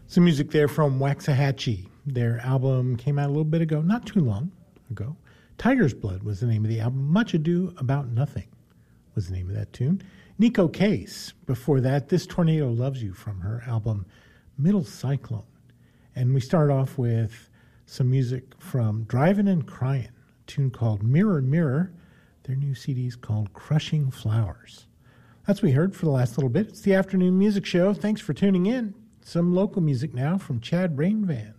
Some music there from Waxahachie. Their album came out a little bit ago, not too long ago. Tiger's Blood was the name of the album. Much Ado About Nothing was the name of that tune. Nico Case. Before that, This Tornado Loves You from her album Middle Cyclone. And we start off with some music from Drivin' and Cryin', a tune called Mirror Mirror. Their new CD is called Crushing Flowers. That's what we heard for the last little bit. It's the Afternoon Music Show. Thanks for tuning in. Some local music now from Chad Rainvan.